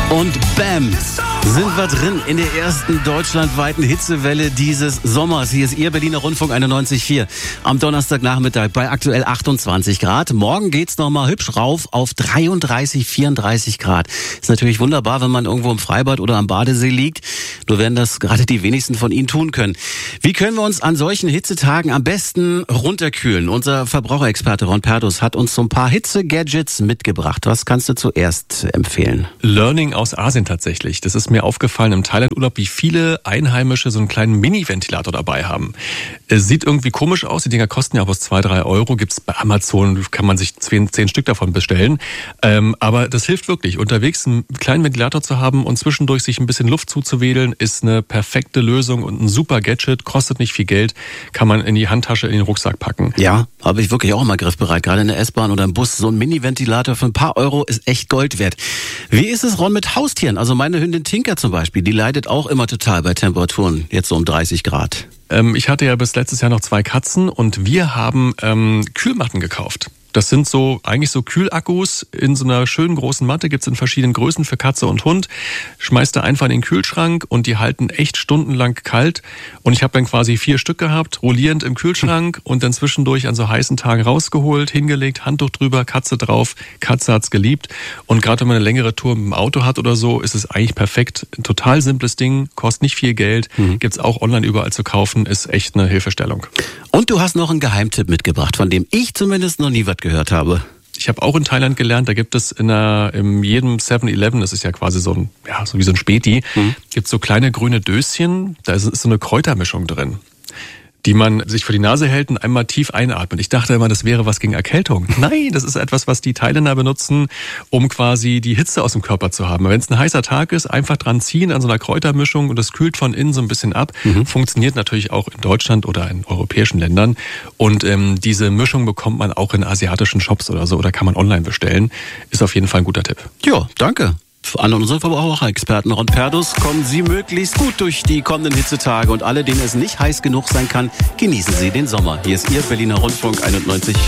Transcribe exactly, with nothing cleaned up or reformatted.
Und bam, sind wir drin in der ersten deutschlandweiten Hitzewelle dieses Sommers. Hier ist Ihr Berliner Rundfunk einundneunzig Komma vier am Donnerstagnachmittag bei aktuell achtundzwanzig Grad. Morgen geht's nochmal hübsch rauf auf dreiunddreißig, vierunddreißig Grad. Ist natürlich wunderbar, wenn man irgendwo im Freibad oder am Badesee liegt. Nur werden das gerade die wenigsten von Ihnen tun können. Wie können wir uns an solchen Hitzetagen am besten runterkühlen? Unser Verbraucherexperte Ron Perdus hat uns so ein paar Hitze-Gadgets mitgebracht. Was kannst du zuerst empfehlen? Learning aus Asien tatsächlich. Das ist mir aufgefallen im Thailand-Urlaub, wie viele Einheimische so einen kleinen Mini-Ventilator dabei haben. Es sieht irgendwie komisch aus. Die Dinger kosten ja auch bloß zwei, drei Euro. Gibt's bei Amazon, kann man sich zehn, zehn Stück davon bestellen. Ähm, aber das hilft wirklich. Unterwegs einen kleinen Ventilator zu haben und zwischendurch sich ein bisschen Luft zuzuwedeln, ist eine perfekte Lösung und ein super Gadget. Kostet nicht viel Geld. Kann man in die Handtasche, in den Rucksack packen. Ja, habe ich wirklich auch immer griffbereit. Gerade in der S-Bahn oder im Bus. So ein Mini-Ventilator für ein paar Euro ist echt Gold wert. Wie ist es, Ron, mit Haustieren? Also meine Hündin Tinker zum Beispiel, die leidet auch immer total bei Temperaturen, jetzt so um dreißig Grad. Ähm, ich hatte ja bis letztes Jahr noch zwei Katzen und wir haben ähm, Kühlmatten gekauft. Das sind so eigentlich so Kühlakkus in so einer schönen großen Matte, gibt's in verschiedenen Größen für Katze und Hund. Schmeißt du einfach in den Kühlschrank und die halten echt stundenlang kalt. Und ich habe dann quasi vier Stück gehabt, rollierend im Kühlschrank und dann zwischendurch an so heißen Tagen rausgeholt, hingelegt, Handtuch drüber, Katze drauf. Katze hat's geliebt. Und gerade wenn man eine längere Tour mit dem Auto hat oder so, ist es eigentlich perfekt. Ein total simples Ding, kostet nicht viel Geld, mhm. gibt's auch online überall zu kaufen, ist echt eine Hilfestellung. Und du hast noch einen Geheimtipp mitgebracht, von dem ich zumindest noch nie was gehört habe. Ich habe auch in Thailand gelernt, da gibt es in, einer, in jedem seven eleven, das ist ja quasi so ein, ja, so wie so ein Späti, mhm. gibt es so kleine grüne Döschen, da ist, ist so eine Kräutermischung drin, die man sich vor die Nase hält und einmal tief einatmet. Ich dachte immer, das wäre was gegen Erkältung. Nein, das ist etwas, was die Thailänder benutzen, um quasi die Hitze aus dem Körper zu haben. Wenn es ein heißer Tag ist, einfach dran ziehen an so einer Kräutermischung und das kühlt von innen so ein bisschen ab. Mhm. Funktioniert natürlich auch in Deutschland oder in europäischen Ländern. Und ähm, diese Mischung bekommt man auch in asiatischen Shops oder so oder kann man online bestellen. Ist auf jeden Fall ein guter Tipp. Ja, danke. An unseren Verbraucherexperten Ron Perdus kommen Sie möglichst gut durch die kommenden Hitzetage und alle, denen es nicht heiß genug sein kann, genießen Sie den Sommer. Hier ist Ihr Berliner Rundfunk einundneunzig Komma vier.